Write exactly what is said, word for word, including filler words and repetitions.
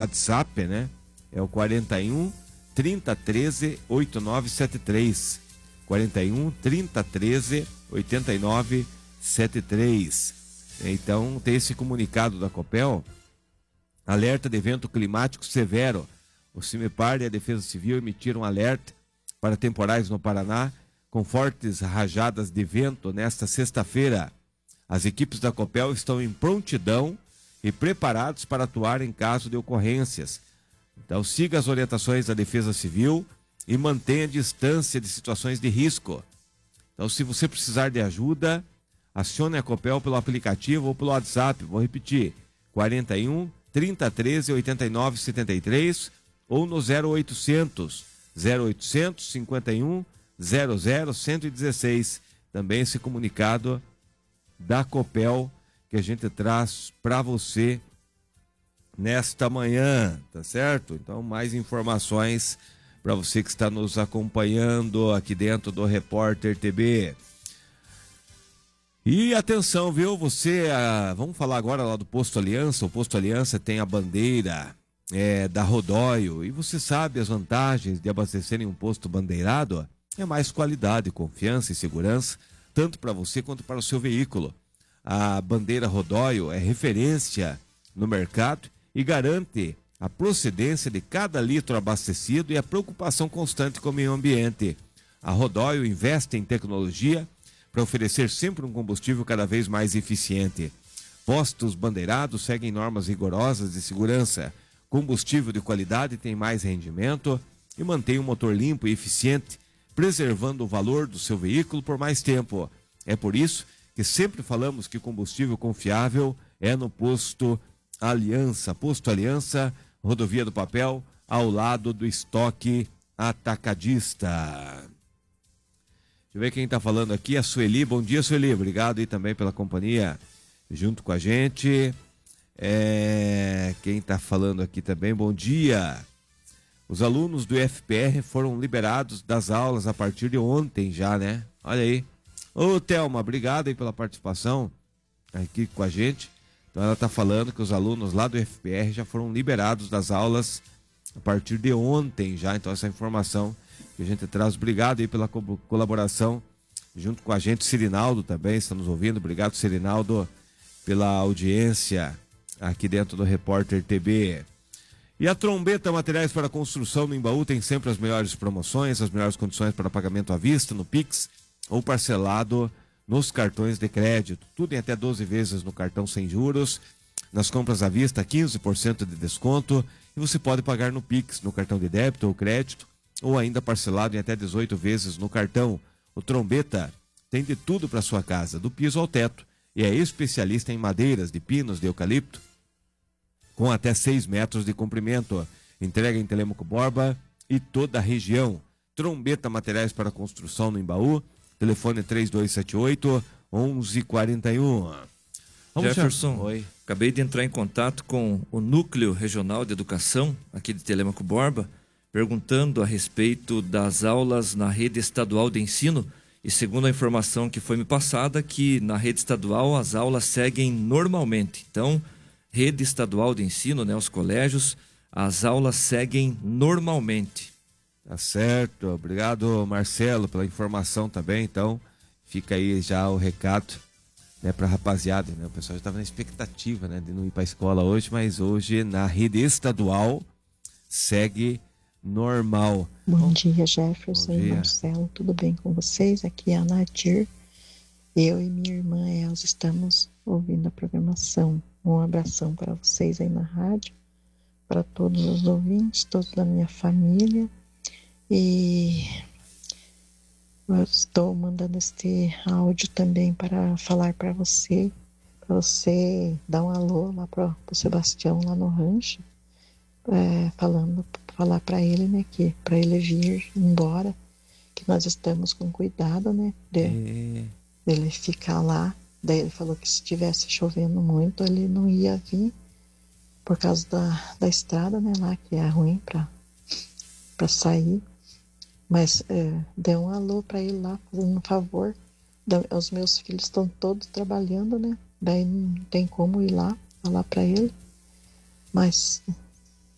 WhatsApp, né? É o quarenta e um, trinta, treze, oitenta e nove setenta e três. quarenta e um, trinta, treze, oitenta e nove setenta e três. Então, tem esse comunicado da Copel, alerta de evento climático severo. O CIMEPAR e a Defesa Civil emitiram um alerta para temporais no Paraná, com fortes rajadas de vento nesta sexta-feira. As equipes da Copel estão em prontidão e preparados para atuar em caso de ocorrências. Então, siga as orientações da Defesa Civil e mantenha a distância de situações de risco. Então, se você precisar de ajuda, acione a Copel pelo aplicativo ou pelo WhatsApp. Vou repetir, quarenta e um, trinta, treze, oitenta e nove setenta e três ou no zero oitocentos, zero oitocentos, cinquenta e um, zero zero, cento e dezesseis. Também esse comunicado da Copel que a gente traz para você nesta manhã, tá certo? Então, mais informações para você que está nos acompanhando aqui dentro do Repórter T B. E atenção, viu? Você, ah, vamos falar agora lá do Posto Aliança. O Posto Aliança tem a bandeira é, da Rodóio. E você sabe as vantagens de abastecer em um posto bandeirado? É mais qualidade, confiança e segurança, tanto para você quanto para o seu veículo. A bandeira Rodóio é referência no mercado e garante a procedência de cada litro abastecido e a preocupação constante com o meio ambiente. A Rodóio investe em tecnologia para oferecer sempre um combustível cada vez mais eficiente. Postos bandeirados seguem normas rigorosas de segurança. Combustível de qualidade tem mais rendimento e mantém um motor limpo e eficiente, preservando o valor do seu veículo por mais tempo. É por isso que sempre falamos que combustível confiável é no Posto Aliança. Posto Aliança, Rodovia do Papel, ao lado do estoque atacadista. Deixa eu ver quem está falando aqui, a Sueli. Bom dia, Sueli. Obrigado aí também pela companhia junto com a gente. É... Quem está falando aqui também, bom dia. Os alunos do I F P R foram liberados das aulas a partir de ontem já, né? Olha aí. Ô, Thelma, obrigado aí pela participação aqui com a gente. Então ela está falando que os alunos lá do I F P R já foram liberados das aulas a partir de ontem já. Então essa informação que a gente traz. Obrigado aí pela co- colaboração junto com a gente. Cirinaldo também está nos ouvindo. Obrigado, Cirinaldo, pela audiência aqui dentro do Repórter T B. E a Trombeta Materiais para Construção no Embaú tem sempre as melhores promoções, as melhores condições para pagamento à vista, no Pix ou parcelado nos cartões de crédito. Tudo em até doze vezes no cartão sem juros. Nas compras à vista, quinze por cento de desconto. E você pode pagar no Pix, no cartão de débito ou crédito, ou ainda parcelado em até dezoito vezes no cartão. O Trombeta tem de tudo para sua casa, do piso ao teto, e é especialista em madeiras de pinos de eucalipto, com até seis metros de comprimento. Entrega em Telêmaco Borba e toda a região. Trombeta Materiais para Construção no Embaú. Telefone três dois sete oito, onze quarenta e um. Vamos Jefferson, já... Oi. Acabei de entrar em contato com o Núcleo Regional de Educação, aqui de Telêmaco Borba, perguntando a respeito das aulas na rede estadual de ensino. E segundo a informação que foi me passada, que na rede estadual as aulas seguem normalmente. Então, rede estadual de ensino, né, os colégios, as aulas seguem normalmente. Tá certo. Obrigado, Marcelo, pela informação também. Então, fica aí já o recado, né, pra rapaziada, né? O pessoal já estava na expectativa, né, de não ir para a escola hoje, mas hoje na rede estadual segue normal. Bom dia, Jefferson Bom dia. e Marcelo, tudo bem com vocês? Aqui é a Nadir. Eu e minha irmã Elza estamos ouvindo a programação. Um abração para vocês aí na rádio, para todos os ouvintes, todos da minha família. E eu estou mandando este áudio também para falar para você, para você dar um alô lá para o Sebastião lá no rancho, é, falando, falar para ele, né, que para ele vir embora, que nós estamos com cuidado, né, de, É. dele ficar lá. Daí ele falou que se estivesse chovendo muito ele não ia vir por causa da, da estrada, né, lá que é ruim para para sair. Mas é, dê um alô para ele lá, fazendo um favor. Da, os meus filhos estão todos trabalhando, né? Daí não tem como ir lá, falar para ele. Mas